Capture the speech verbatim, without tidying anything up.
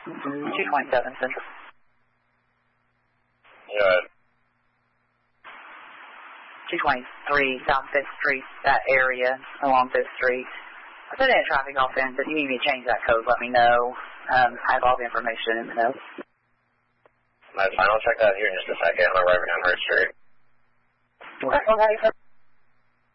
two twenty-seven Central. Yeah. two twenty-three South fifth Street, that area along fifth Street. I put in a traffic offense. If you need me to change that code, let me know. Um, I have all the information in the notes. That's fine. I'll check that here in just a second. I'm arriving down Hurst Street. Okay.